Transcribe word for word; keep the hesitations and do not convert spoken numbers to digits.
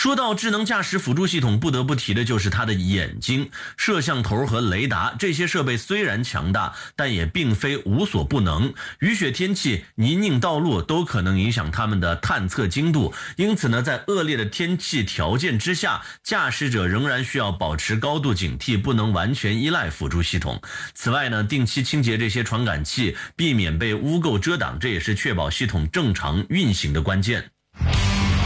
说到智能驾驶辅助系统，不得不提的就是它的眼睛。摄像头和雷达这些设备虽然强大，但也并非无所不能。雨雪天气、泥泞道路都可能影响它们的探测精度，因此呢，在恶劣的天气条件之下，驾驶者仍然需要保持高度警惕，不能完全依赖辅助系统。此外呢，定期清洁这些传感器，避免被污垢遮挡，这也是确保系统正常运行的关键。